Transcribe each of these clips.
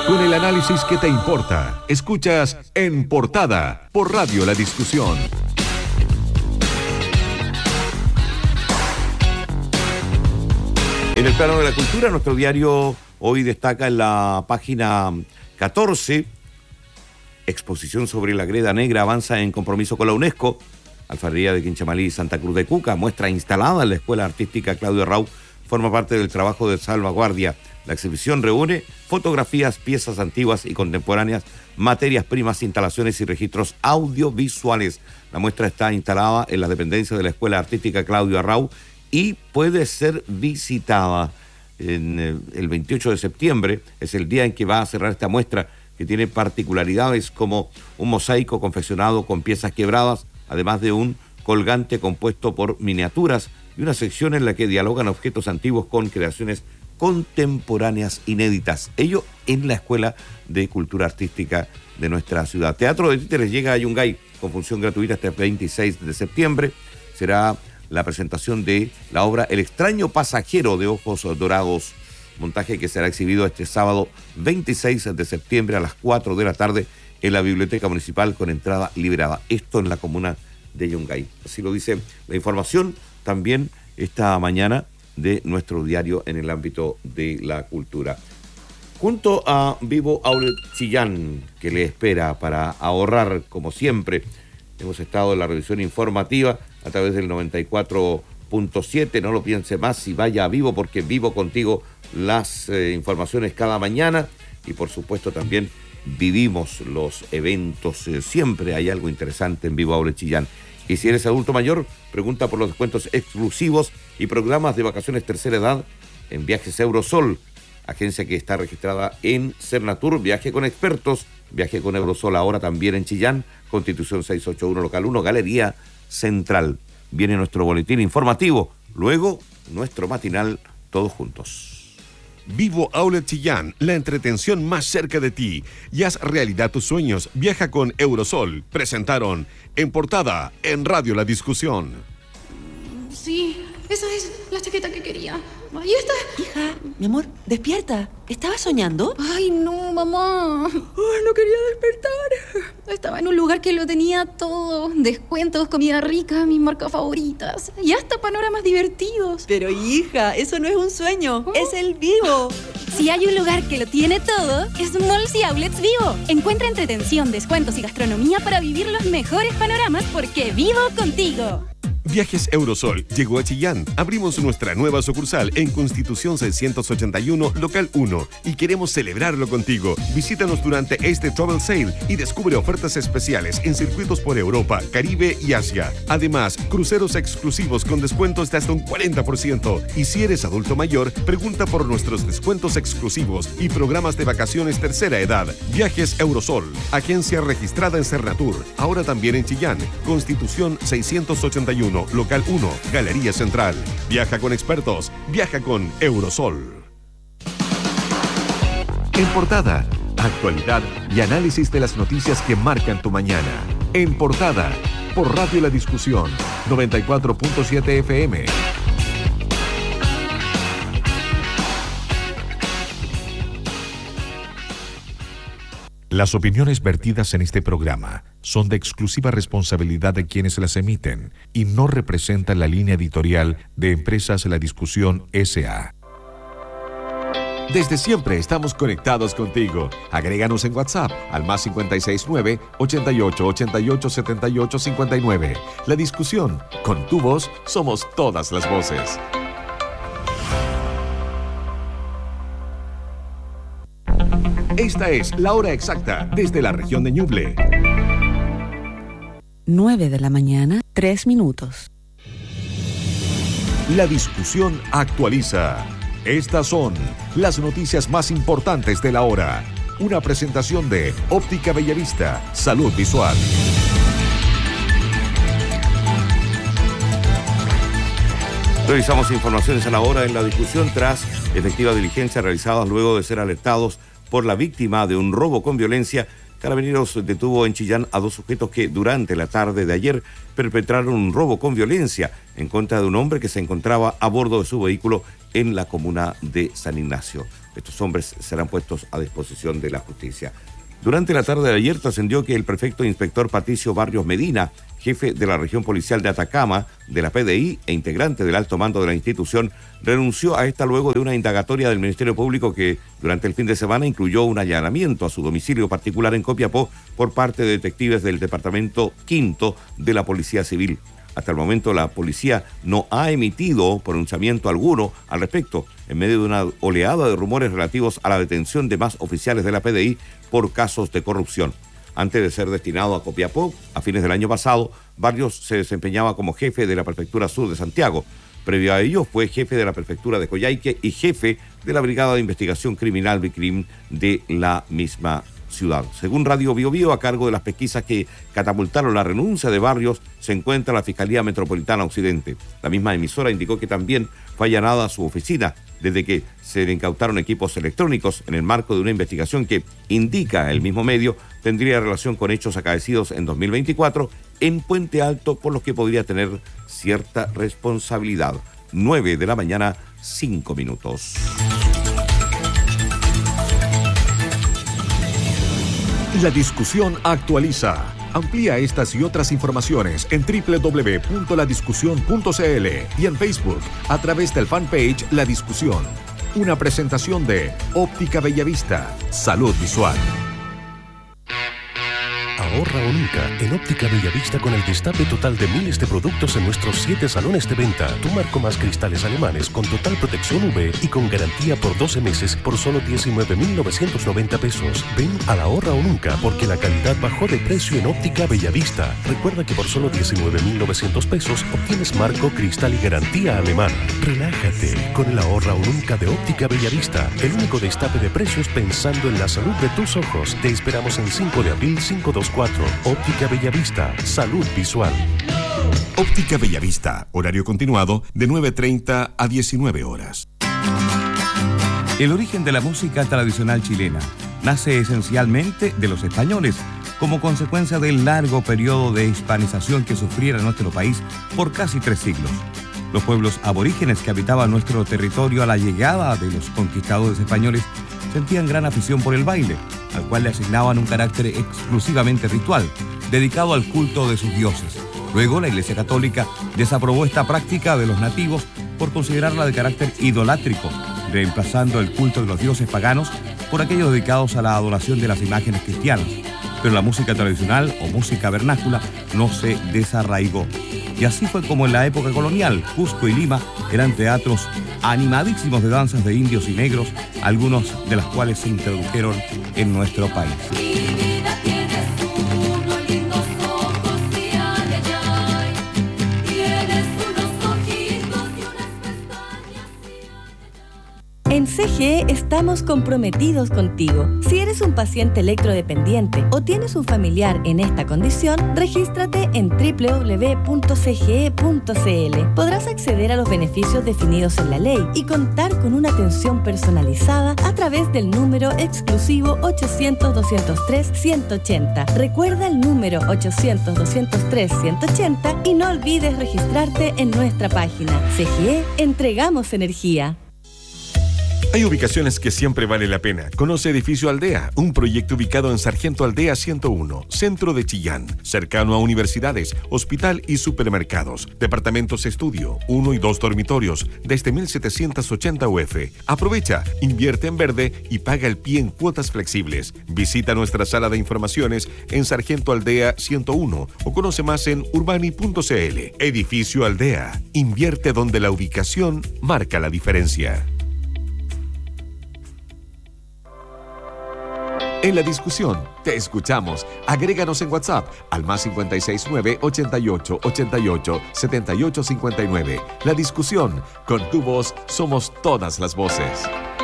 Con el análisis que te importa, escuchas En Portada por Radio La Discusión. En el plano de la cultura, nuestro diario hoy destaca en la página 14, exposición sobre la Greda Negra avanza en compromiso con la UNESCO. Alfarería de Quinchamalí y Santa Cruz de Cuca, muestra instalada en la Escuela Artística Claudio Arrau, forma parte del trabajo de salvaguardia. La exhibición reúne fotografías, piezas antiguas y contemporáneas, materias primas, instalaciones y registros audiovisuales. La muestra está instalada en las dependencias de la Escuela Artística Claudio Arrau y puede ser visitada el 28 de septiembre. Es el día en que va a cerrar esta muestra, que tiene particularidades como un mosaico confeccionado con piezas quebradas, además de un colgante compuesto por miniaturas y una sección en la que dialogan objetos antiguos con creaciones contemporáneas inéditas. Ello en la Escuela de Cultura Artística de nuestra ciudad. Teatro de Títeres llega a Yungay con función gratuita hasta el 26 de septiembre. Será la presentación de la obra El extraño pasajero de ojos dorados, montaje que será exhibido este sábado 26 de septiembre a las 4 de la tarde en la Biblioteca Municipal con entrada liberada. Esto en la comuna de Yungay. Así lo dice la información también esta mañana de nuestro diario en el ámbito de la cultura. Junto a Vivo Outlet Chillán, que le espera para ahorrar como siempre, hemos estado en la revisión informativa a través del 94.7. No lo piense más y vaya a Vivo, porque Vivo contigo las informaciones cada mañana y por supuesto también vivimos los eventos. Siempre hay algo interesante en Vivo Outlet Chillán. Y si eres adulto mayor, pregunta por los descuentos exclusivos y programas de vacaciones tercera edad en Viajes Eurosol, agencia que está registrada en Cernatur. Viaje con expertos, viaje con Eurosol ahora también en Chillán, Constitución 681, local 1, Galería Central. Viene nuestro boletín informativo, luego nuestro matinal, todos juntos. Vivo Outlet Chillán, la entretención más cerca de ti. Y haz realidad tus sueños. Viaja con Eurosol. Presentaron En Portada en Radio La Discusión. Sí, esa es la chaqueta que quería. Ahí está. Hija, mi amor, despierta. ¿Estabas soñando? Ay, no, mamá. Ay, no quería despertar. Estaba en un lugar que lo tenía todo. Descuentos, comida rica, mis marcas favoritas. Y hasta panoramas divertidos. Pero hija, eso no es un sueño. Es el Vivo. Si hay un lugar que lo tiene todo, es Malls y Outlets Vivo. Encuentra entretención, descuentos y gastronomía para vivir los mejores panoramas, porque vivo contigo. Viajes Eurosol llegó a Chillán. Abrimos nuestra nueva sucursal en Constitución 681, local 1, y queremos celebrarlo contigo. Visítanos durante este Travel Sale y descubre ofertas especiales en circuitos por Europa, Caribe y Asia. Además, cruceros exclusivos con descuentos de hasta un 40%. Y si eres adulto mayor, pregunta por nuestros descuentos exclusivos y programas de vacaciones tercera edad. Viajes Eurosol, agencia registrada en Cernatur, ahora también en Chillán, Constitución 681, local 1, Galería Central. Viaja con expertos, viaja con Eurosol. En Portada, actualidad y análisis de las noticias que marcan tu mañana. En Portada, por Radio La Discusión, 94.7 FM. Las opiniones vertidas en este programa son de exclusiva responsabilidad de quienes las emiten y no representan la línea editorial de Empresas La Discusión S.A. Desde siempre estamos conectados contigo. Agréganos en WhatsApp al más 569 88 88 78 59. La Discusión, con tu voz somos todas las voces. Esta es la hora exacta desde la región de Ñuble. 9 de la mañana, 3 minutos. La Discusión actualiza. Estas son las noticias más importantes de la hora. Una presentación de Óptica Bellavista, Salud Visual. Revisamos informaciones a la hora en La Discusión tras efectiva diligencia realizadas luego de ser alertados por la víctima de un robo con violencia. Carabineros detuvo en Chillán a dos sujetos que durante la tarde de ayer perpetraron un robo con violencia en contra de un hombre que se encontraba a bordo de su vehículo en la comuna de San Ignacio. Estos hombres serán puestos a disposición de la justicia. Durante la tarde de ayer trascendió que el prefecto inspector Patricio Barrios Medina, jefe de la región policial de Atacama, de la PDI e integrante del alto mando de la institución, renunció a esta luego de una indagatoria del Ministerio Público que durante el fin de semana incluyó un allanamiento a su domicilio particular en Copiapó por parte de detectives del Departamento Quinto de la Policía Civil. Hasta el momento la policía no ha emitido pronunciamiento alguno al respecto, en medio de una oleada de rumores relativos a la detención de más oficiales de la PDI por casos de corrupción. Antes de ser destinado a Copiapó, a fines del año pasado, Barrios se desempeñaba como jefe de la Prefectura Sur de Santiago. Previo a ello, fue jefe de la Prefectura de Coyhaique y jefe de la Brigada de Investigación Criminal BICRIM de la misma ciudad. Según Radio Bio Bio, a cargo de las pesquisas que catapultaron la renuncia de Barrios, se encuentra la Fiscalía Metropolitana Occidente. La misma emisora indicó que también fue allanada su oficina, desde que se le incautaron equipos electrónicos en el marco de una investigación que, indica el mismo medio, tendría relación con hechos acaecidos en 2024 en Puente Alto, por los que podría tener cierta responsabilidad. 9 de la mañana, 5 minutos. La discusión actualiza. Amplía estas y otras informaciones en www.ladiscusión.cl y en Facebook a través del fanpage La Discusión. Una presentación de Óptica Bellavista. Salud visual. Ahorra o nunca en Óptica Bellavista con el destape total de miles de productos en nuestros 7 salones de venta. Tu marco más cristales alemanes con total protección UV y con garantía por 12 meses por solo 19.990 pesos. Ven a la Ahorra o nunca porque la calidad bajó de precio en Óptica Bellavista. Recuerda que por solo 19.900 pesos obtienes marco, cristal y garantía alemana. Relájate con el Ahorra o nunca de Óptica Bellavista. El único destape de precios pensando en la salud de tus ojos. Te esperamos en 5 de abril 524. Óptica Bellavista, salud visual. Óptica Bellavista, horario continuado de 9:30 a 19 horas. El origen de la música tradicional chilena nace esencialmente de los españoles, como consecuencia del largo periodo de hispanización que sufriera nuestro país por casi 3 siglos. Los pueblos aborígenes que habitaban nuestro territorio a la llegada de los conquistadores españoles sentían gran afición por el baile, al cual le asignaban un carácter exclusivamente ritual, dedicado al culto de sus dioses. Luego, la Iglesia Católica desaprobó esta práctica de los nativos por considerarla de carácter idolátrico, reemplazando el culto de los dioses paganos por aquellos dedicados a la adoración de las imágenes cristianas. Pero la música tradicional o música vernácula no se desarraigó. Y así fue como en la época colonial, Cusco y Lima eran teatros animadísimos de danzas de indios y negros, algunos de las cuales se introdujeron en nuestro país. En CGE estamos comprometidos contigo. Si eres un paciente electrodependiente o tienes un familiar en esta condición, regístrate en www.cge.cl. Podrás acceder a los beneficios definidos en la ley y contar con una atención personalizada a través del número exclusivo 800-203-180. Recuerda el número 800-203-180 y no olvides registrarte en nuestra página. CGE, entregamos energía. Hay ubicaciones que siempre vale la pena. Conoce Edificio Aldea, un proyecto ubicado en Sargento Aldea 101, centro de Chillán, cercano a universidades, hospital y supermercados. Departamentos estudio, 1 y 2 dormitorios, desde 1.780 UF. Aprovecha, invierte en verde y paga el pie en cuotas flexibles. Visita nuestra sala de informaciones en Sargento Aldea 101 o conoce más en urbani.cl. Edificio Aldea, invierte donde la ubicación marca la diferencia. En La Discusión, te escuchamos. Agréganos en WhatsApp al +569 88 88 78 59. La Discusión, con tu voz somos todas las voces.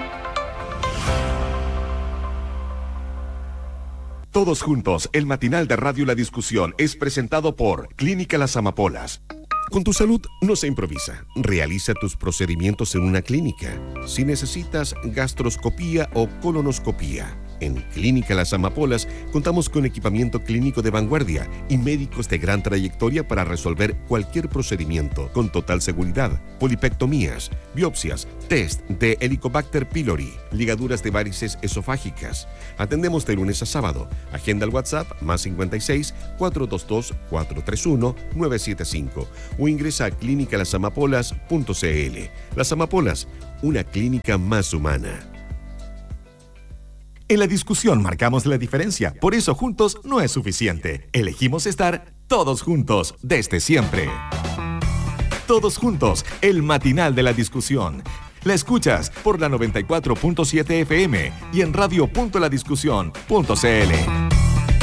Todos juntos, el matinal de Radio La Discusión es presentado por Clínica Las Amapolas. Con tu salud no se improvisa. Realiza tus procedimientos en una clínica. Si necesitas gastroscopía o colonoscopía, En Clínica Las Amapolas contamos con equipamiento clínico de vanguardia y médicos de gran trayectoria para resolver cualquier procedimiento con total seguridad. Polipectomías, biopsias, test de Helicobacter pylori, ligaduras de varices esofágicas. Atendemos de lunes a sábado. Agenda al WhatsApp más 56 422 431 975 o ingresa a clinicalasamapolas.cl. Las Amapolas, una clínica más humana. En la discusión marcamos la diferencia, por eso juntos no es suficiente. Elegimos estar todos juntos, desde siempre. Todos juntos, el matinal de la discusión. La escuchas por la 94.7 FM y en radio.ladiscusión.cl.